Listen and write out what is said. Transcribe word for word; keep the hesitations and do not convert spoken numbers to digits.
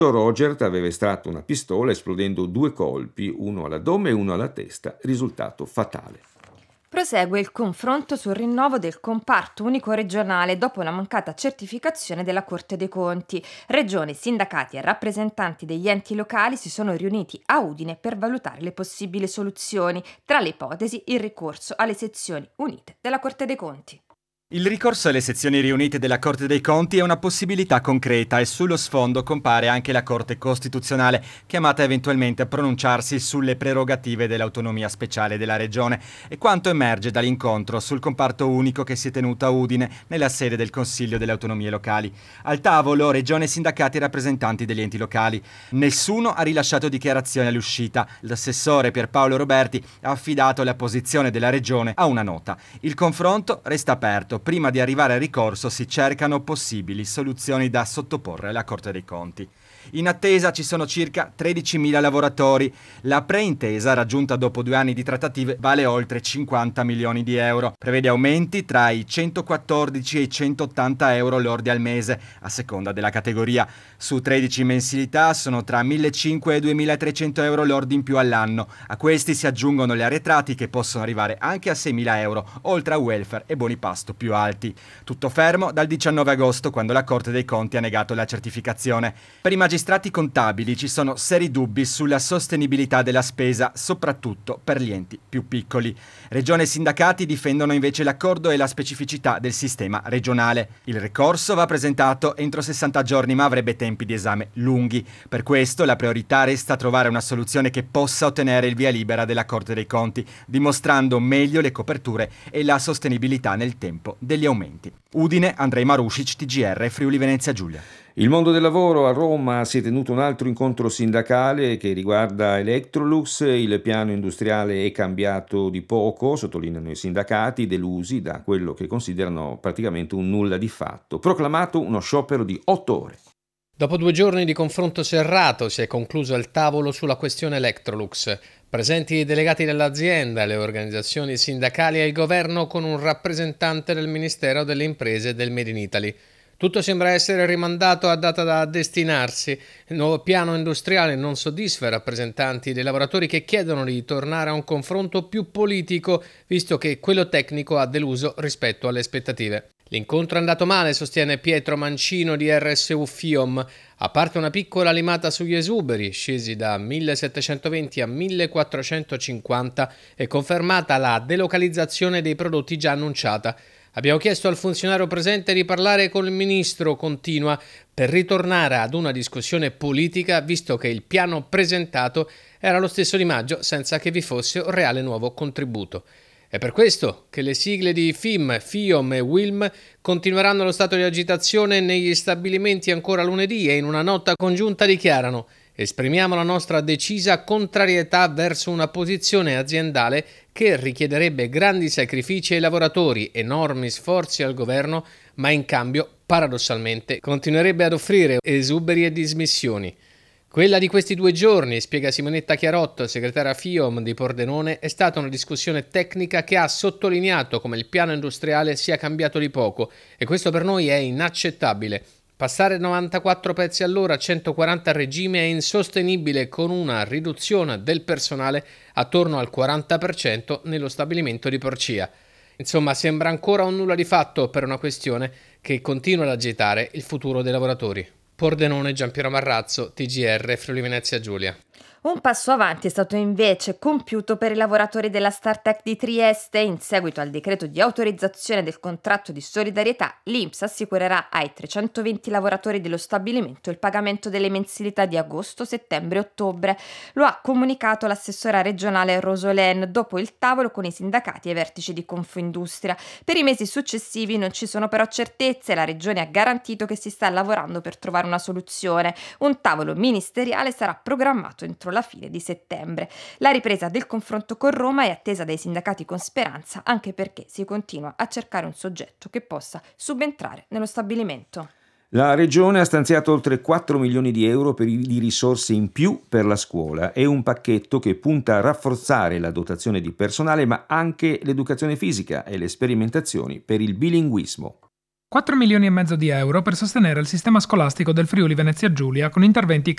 Roger aveva estratto una pistola esplodendo due colpi, uno all'addome e uno alla testa, risultato fatale. Prosegue il confronto sul rinnovo del comparto unico regionale dopo la mancata certificazione della Corte dei Conti. Regioni, sindacati e rappresentanti degli enti locali si sono riuniti a Udine per valutare le possibili soluzioni, tra le ipotesi il ricorso alle sezioni unite della Corte dei Conti. Il ricorso alle sezioni riunite della Corte dei Conti è una possibilità concreta e sullo sfondo compare anche la Corte Costituzionale, chiamata eventualmente a pronunciarsi sulle prerogative dell'autonomia speciale della Regione e quanto emerge dall'incontro sul comparto unico che si è tenuto a Udine nella sede del Consiglio delle Autonomie Locali. Al tavolo Regione, sindacati e rappresentanti degli enti locali. Nessuno ha rilasciato dichiarazioni all'uscita. L'assessore Pierpaolo Roberti ha affidato la posizione della Regione a una nota. Il confronto resta aperto. Prima di arrivare al ricorso si cercano possibili soluzioni da sottoporre alla Corte dei Conti. In attesa ci sono circa tredicimila lavoratori. La preintesa, raggiunta dopo due anni di trattative, vale oltre cinquanta milioni di euro. Prevede aumenti tra i centoquattordici e i centottanta euro lordi al mese, a seconda della categoria. Su tredici mensilità sono tra millecinquecento e duemilatrecento euro lordi in più all'anno. A questi si aggiungono gli arretrati che possono arrivare anche a seimila euro, oltre a welfare e buoni pasto più alti. Tutto fermo dal diciannove agosto, quando la Corte dei Conti ha negato la certificazione. Per i magistrati contabili ci sono seri dubbi sulla sostenibilità della spesa, soprattutto per gli enti più piccoli. Regione e sindacati difendono invece l'accordo e la specificità del sistema regionale. Il ricorso va presentato entro sessanta giorni, ma avrebbe tempi di esame lunghi. Per questo la priorità resta trovare una soluzione che possa ottenere il via libera della Corte dei Conti, dimostrando meglio le coperture e la sostenibilità nel tempo degli aumenti. Udine, Andrei Marušić, T G R, Friuli Venezia Giulia. Il mondo del lavoro a Roma si è tenuto un altro incontro sindacale che riguarda Electrolux. Il piano industriale è cambiato di poco, sottolineano i sindacati, delusi da quello che considerano praticamente un nulla di fatto. Proclamato uno sciopero di otto ore. Dopo due giorni di confronto serrato si è concluso il tavolo sulla questione Electrolux. Presenti i delegati dell'azienda, le organizzazioni sindacali e il governo con un rappresentante del Ministero delle Imprese e del Made in Italy. Tutto sembra essere rimandato a data da destinarsi. Il nuovo piano industriale non soddisfa i rappresentanti dei lavoratori che chiedono di tornare a un confronto più politico, visto che quello tecnico ha deluso rispetto alle aspettative. L'incontro è andato male, sostiene Pietro Mancino di R S U FIOM. A parte una piccola limata sugli esuberi, scesi da millesettecentoventi a millequattrocentocinquanta, è confermata la delocalizzazione dei prodotti già annunciata. Abbiamo chiesto al funzionario presente di parlare con il ministro, continua, per ritornare ad una discussione politica, visto che il piano presentato era lo stesso di maggio, senza che vi fosse un reale nuovo contributo. È per questo che le sigle di FIM, FIOM e WILM continueranno lo stato di agitazione negli stabilimenti ancora lunedì e in una nota congiunta dichiarano: esprimiamo la nostra decisa contrarietà verso una posizione aziendale che richiederebbe grandi sacrifici ai lavoratori, enormi sforzi al governo, ma in cambio, paradossalmente, continuerebbe ad offrire esuberi e dismissioni. Quella di questi due giorni, spiega Simonetta Chiarotto, segretaria FIOM di Pordenone, è stata una discussione tecnica che ha sottolineato come il piano industriale sia cambiato di poco e questo per noi è inaccettabile. Passare novantaquattro pezzi all'ora a centoquaranta a regime è insostenibile con una riduzione del personale attorno al quaranta per cento nello stabilimento di Porcia. Insomma, sembra ancora un nulla di fatto per una questione che continua ad agitare il futuro dei lavoratori. Pordenone, Giampiero Marrazzo, T G R, Friuli Venezia Giulia. Un passo avanti è stato invece compiuto per i lavoratori della Startech di Trieste. In seguito al decreto di autorizzazione del contratto di solidarietà, l'I N P S assicurerà ai trecentoventi lavoratori dello stabilimento il pagamento delle mensilità di agosto, settembre e ottobre. Lo ha comunicato l'assessora regionale Rosolen dopo il tavolo con i sindacati e i vertici di Confindustria. Per i mesi successivi non ci sono però certezze. La regione ha garantito che si sta lavorando per trovare una soluzione. Un tavolo ministeriale sarà programmato entro la fine di settembre. La ripresa del confronto con Roma è attesa dai sindacati con speranza, anche perché si continua a cercare un soggetto che possa subentrare nello stabilimento. La Regione ha stanziato oltre quattro milioni di euro per i- di risorse in più per la scuola. È un pacchetto che punta a rafforzare la dotazione di personale, ma anche l'educazione fisica e le sperimentazioni per il bilinguismo. quattro milioni e mezzo di euro per sostenere il sistema scolastico del Friuli Venezia Giulia con interventi